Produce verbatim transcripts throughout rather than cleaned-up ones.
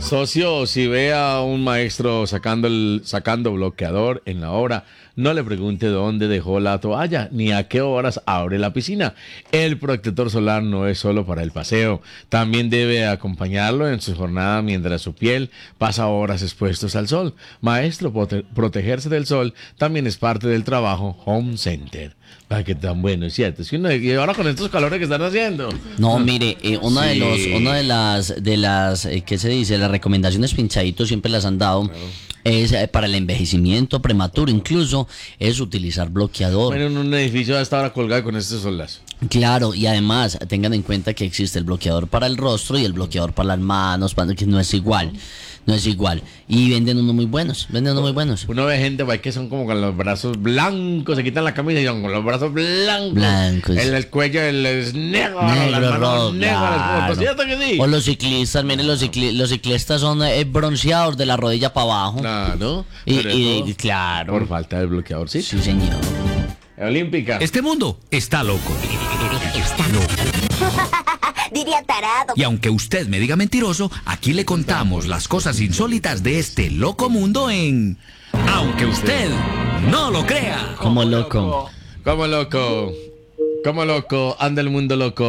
Socio, si ve a un maestro sacando, el, sacando bloqueador en la obra, no le pregunte dónde dejó la toalla ni a qué horas abre la piscina. El protector solar no es solo para el paseo, también debe acompañarlo en su jornada mientras su piel pasa horas expuestos al sol. Maestro, prote- protegerse del sol también es parte del trabajo Home Center. Ay, qué tan bueno, es cierto. Es que uno, y ahora con estos calores que están haciendo. No, mire, eh, una de Sí. los, una de las, de las, eh, ¿qué se dice? Las recomendaciones pinchaditos siempre las han dado. Claro. Es eh, para el envejecimiento prematuro, incluso es utilizar bloqueador. Bueno, en un edificio a esta hora colgado con este solazo. Claro, y además tengan en cuenta que existe el bloqueador para el rostro y el bloqueador para las manos, para, que no es igual. No es igual. Y venden unos muy buenos, venden unos muy buenos. Uno ve gente pues, que son como con los brazos blancos, se quitan la camisa y son con los brazos blancos. Blancos. El, el cuello el, es negro, Negro, las manos rojo, negras. claro. ¿Cierto que sí? O los ciclistas, miren, los, cicli- los ciclistas son eh, bronceados de la rodilla para abajo. Claro. Y, pero y- eso y claro. por falta de bloqueador, sí. Sí, señor. Olímpica. Este mundo está loco. Está loco. Diría tarado. Y aunque usted me diga mentiroso, aquí le contamos las cosas insólitas de este loco mundo en Aunque usted no lo crea. Como loco. Como loco. Como loco. Anda el mundo loco,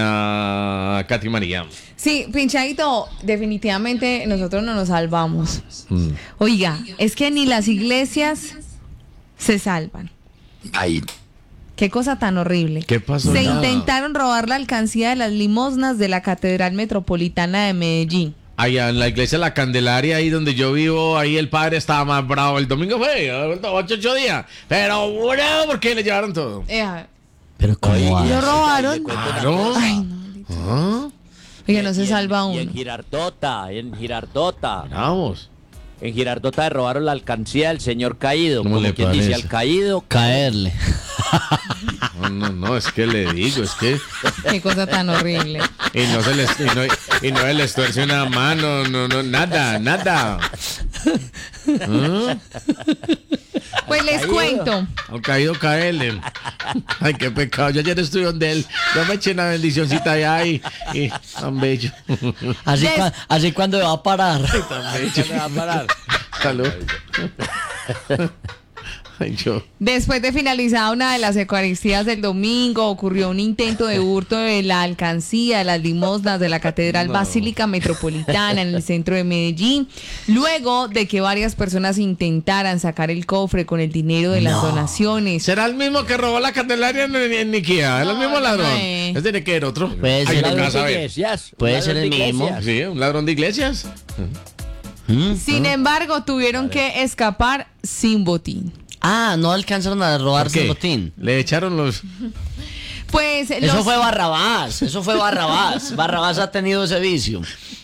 doña Katy María. Sí, pinchadito, definitivamente nosotros no nos salvamos. Mm. Oiga, es que ni las iglesias se salvan. Ay, Qué cosa tan horrible. ¿Qué pasó? Se Ya. intentaron robar la alcancía de las limosnas de la Catedral Metropolitana de Medellín. Allá en la iglesia La Candelaria, ahí donde yo vivo, ahí el padre estaba más bravo. El domingo fue, ocho, ocho días. Pero bueno, ¿por qué le llevaron todo? Eh, Pero como ¿Lo robaron? Claro. Ay, no. ¿Ah? Oiga, no se salva Y en uno. Girardota, en Girardota. Vamos. En Girardota le robaron la alcancía del señor caído. ¿Cómo Como le quien dice parece? al caído. caerle. No, no, no, es que le digo, es que. Qué cosa tan horrible. Y no se les, y no, y no se les tuerce una mano, no, no, nada, nada. ¿Ah? Pues les cuento. Ha caído caerle. Ay, qué pecado. Yo ayer estuve donde él. Yo me eché una bendicioncita allá y, y tan bello. Así, Des- cua- así cuando va a parar. Tan bello. Me va a parar. Salud. Ay, yo. Después de finalizada una de las eucaristías del domingo, ocurrió un intento de hurto de la alcancía de las limosnas de la Catedral Basílica Metropolitana en el centro de Medellín, luego de que varias personas intentaran sacar el cofre con el dinero de las donaciones. ¿Será el mismo que robó la Candelaria en, en Ikea? ¿Es el mismo ladrón? eh. ¿Es tiene que ir otro? Puede Ay, ser no ladrón vas a de ver. iglesias. Puede un ser ladrón el de mismo. iglesias. Sí, un ladrón de iglesias. ¿Mm? Sin embargo, tuvieron que escapar sin botín. Ah, no alcanzaron a ¿Por robarse qué? el botín. Le echaron los. Pues Eso los- fue Barrabás, eso fue Barrabás. Barrabás ha tenido ese vicio.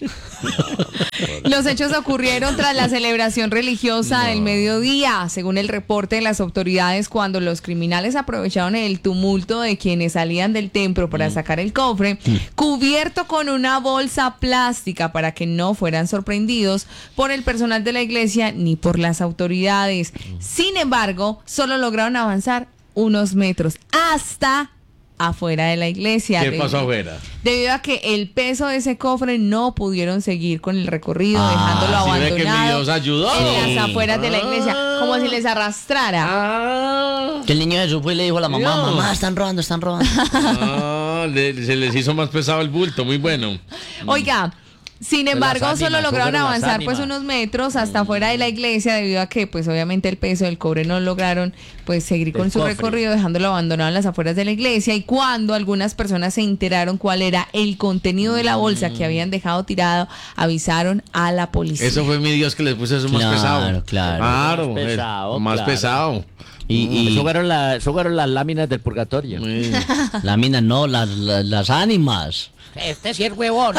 Los hechos ocurrieron tras la celebración religiosa del mediodía, según el reporte de las autoridades, cuando los criminales aprovecharon el tumulto de quienes salían del templo para sacar el cofre, cubierto con una bolsa plástica para que no fueran sorprendidos por el personal de la iglesia ni por las autoridades. Sin embargo, solo lograron avanzar unos metros hasta afuera de la iglesia. ¿Qué De- pasó afuera? Debido a que el peso de ese cofre no pudieron seguir con el recorrido, Ah, dejándolo ¿sí ve que mi abandonado Dios ayudó? en las Sí. afueras de la iglesia, como si les arrastrara. Ah, Que el niño Jesús fue y le dijo a la mamá, Dios. mamá, están robando, están robando. ah, le- se les hizo más pesado el bulto, muy bueno. Oiga, sin embargo, las solo ánimas, lograron fueron las avanzar pues ánimas. unos metros hasta afuera de la iglesia, debido a que pues obviamente el peso del cobre no lograron pues seguir Del con su cofre. recorrido, dejándolo abandonado en las afueras de la iglesia. Y cuando algunas personas se enteraron cuál era el contenido de la bolsa que habían dejado tirado, avisaron a la policía. Eso fue mi Dios que les puse eso más Claro, pesado. claro. Claro, Más mujer, pesado, más claro. pesado. Y, y Eso fueron, la- eso fueron las láminas del purgatorio. Sí. la mina no, las, las, las ánimas. Este sí es huevón.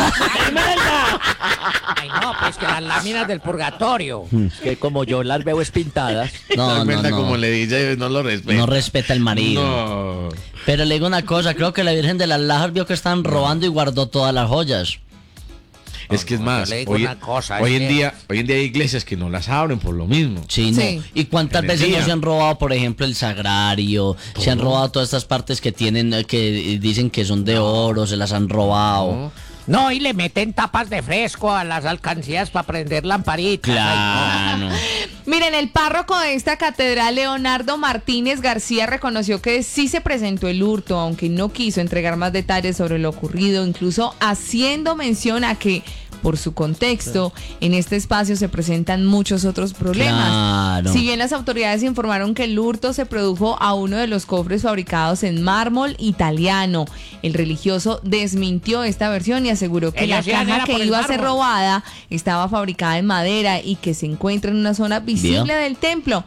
Ay, no, pues que las láminas del purgatorio. Que como yo las veo es pintadas. No, no, Almendra, no. como le dice, no lo respeta. No respeta al marido. No. Pero le digo una cosa, creo que la Virgen de las Lajas vio que están robando y guardó todas las joyas. Es que es no, más, yo le digo hoy, una cosa, hoy es en que- día, hoy en día hay iglesias que no las abren por lo mismo. Sí, no. Sí. ¿Y cuántas En el veces día. no se han robado, por ejemplo, el sagrario? Se han robado todas estas partes que tienen, eh, que dicen que son de oro, se las han robado. ¿no? No, y le meten tapas de fresco a las alcancías para prender lamparitas. Claro. Miren, el párroco de esta catedral, Leonardo Martínez García, reconoció que sí se presentó el hurto, aunque no quiso entregar más detalles sobre lo ocurrido, incluso haciendo mención a que, por su contexto, en este espacio se presentan muchos otros problemas. Claro. Si bien las autoridades informaron que el hurto se produjo a uno de los cofres fabricados en mármol italiano, el religioso desmintió esta versión y aseguró que Ellos la decían, caja era que por el iba a ser mármol. robada estaba fabricada en madera y que se encuentra en una zona visible del templo.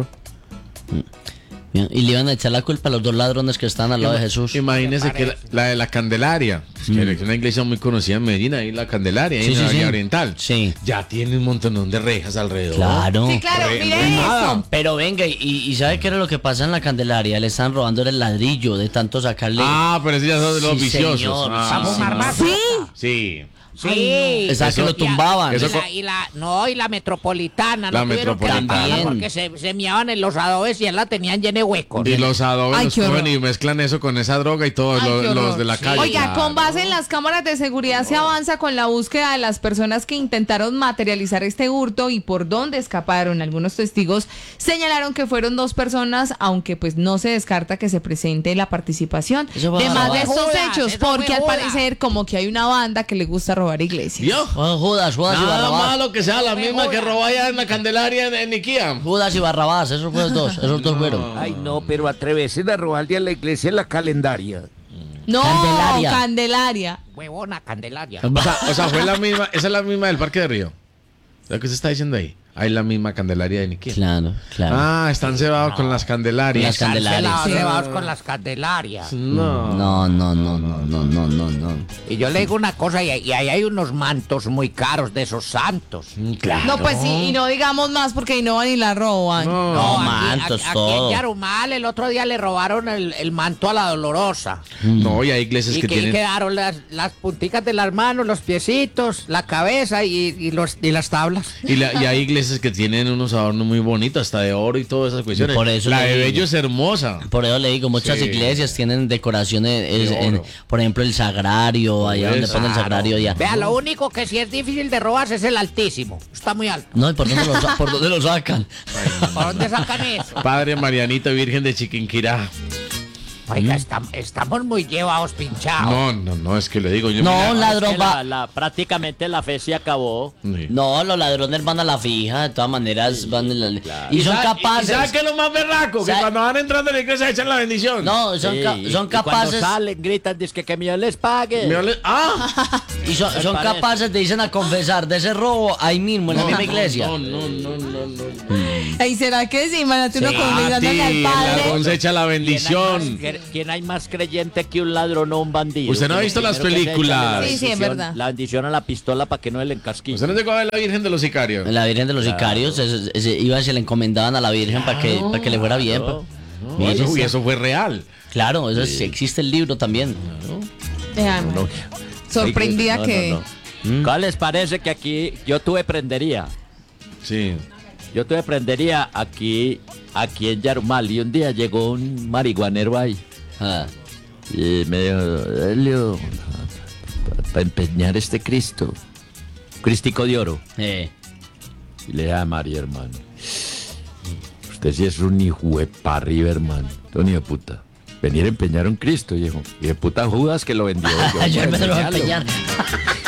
Bien, y le iban a echar la culpa a los dos ladrones que están al lado de Jesús. Imagínese que la, la de la Candelaria, pues, que es una iglesia muy conocida en Medellín, ahí la Candelaria, ahí Sí, en sí, la sí. Vía Oriental. Sí. Ya tiene un montón de rejas alrededor. Claro. Sí, claro, Re- mire re- nada. eso. Pero venga, y, y ¿sabe qué era lo que pasa en la Candelaria? Le están robando el ladrillo de tanto sacarle. Ah, pero esos ya son de los Sí, viciosos. señor, Ah, Vamos a fumar más. Sí. sí. Sí. Esa que Eso- lo tumbaban. Y, Eso la, y la- no, y la metropolitana. La no tuvieron que metropolitana. taparla También. porque se, se miaban en los adobes y ya la tenían llena de huecos. Y los adobes Ay, los qué horror. cogen y mezclan eso con esa droga y todos Ay, los, qué horror. los de la calle. Oiga, Claro. con base en las cámaras de seguridad se avanza con la búsqueda de las personas que intentaron materializar este hurto y por dónde escaparon. Algunos testigos señalaron que fueron dos personas, aunque pues no se descarta que se presente la participación Eso va de a más de robar. estos Judas, hechos, eso fue porque al Judas. parecer como que hay una banda que le gusta robar iglesias. ¿Vio? Oh, Judas, Judas y Nada Barrabás. malo que sea la misma que robó allá en la Candelaria en, en Ikea. Judas y Barrabás, esos fueron dos, esos dos fueron. Ay, no, pero atreverse a robarle a la iglesia en la calendaria. No, Candelaria. Candelaria. Huevona, Candelaria. O sea, o sea, fue la misma, esa es la misma del Parque de Río. Lo que se está diciendo ahí. Hay la misma Candelaria de Ikea. Claro, claro. Ah, están cebados con las Candelarias. Las Candelarias. Cancelados, Sí. cebados con las Candelarias. No. No, no, no, no, no, no, no, no. Y yo le digo una cosa, y, y ahí hay unos mantos muy caros de esos santos. Claro. No, pues sí, y no digamos más porque ahí no van y la roban. No. No, aquí- mantos, aquí, aquí todo. en Yarumal el otro día le robaron el, el manto a la Dolorosa. No, y hay iglesias Y que que tienen. quedaron las, las punticas de las manos, los piecitos, la cabeza y, y los, y las tablas. Y, la- y hay iglesias que tienen unos adornos muy bonitos, hasta de oro y todas esas cuestiones. Por eso la le de digo. Bello es hermosa. Por eso le digo, muchas Sí. iglesias tienen decoraciones, es- De en- oro. por ejemplo, el sagrario, allá donde Eso. ponen el sagrario ya. Vea, lo único que sí es difícil de robarse es el altísimo. Está muy alto. No, ¿y por dónde lo, sa- por dónde lo sacan? ¿Por dónde sacan eso? Padre Marianito Virgen de Chiquinquirá. Oiga, estam- estamos muy llevados pinchados. No, no, no, es que le digo yo. No, mira, un ladrón Que va. la, la- prácticamente la fe se acabó. Sí. No, los ladrones van a la fija, de todas maneras van en la- y son ¿sabe- capaces. ¿Y sabes qué es lo más berraco? Que ¿Sabe- cuando van entrando a la iglesia echan la bendición. No, son, Sí, ca- y- son y cuando capaces salen, gritan, dizque que Dios les pague. Me ole- ¡Ah! y son, son parece. capaces de irse a confesar de ese robo ahí mismo en la misma iglesia. No, no, no, no, no. ¿Y será que sí? Imagínate uno Sí, confesándole a al ti, el padre. ladrón se echa la ¿Quién hay, bendición. más, cre- quién hay más creyente que un ladrón o un bandido? ¿Usted no ha Que visto lo las primero que se echa es la películas? Sí, sí, es bendición- verdad. La bendición a la pistola para que no le encasquille. ¿Usted no llegó a ver la Virgen de los Sicarios? La Virgen de los Sicarios, ese- ese- iba y se le encomendaban a la Virgen para que, para que le fuera bien. pa- No, eso, y eso fue real. Claro, eso es- existe el libro también. Déjame. Sorprendida No, no, que... no. ¿Cuál les parece que aquí yo tuve prendería? Sí. Yo tuve prendería aquí, aquí en Yarumal y un día llegó un marihuanero ahí Ah. y me dijo, Helio, para empeñar este Cristo, Cristico de oro. Eh. Y le dije a María, hermano, usted sí es un hijo de pa' arriba, hermano, un hijo de puta. Venir a empeñar un Cristo, hijo. Y de puta Judas que lo vendió. Yo voy a me lo voy a empeñarlo. empeñar.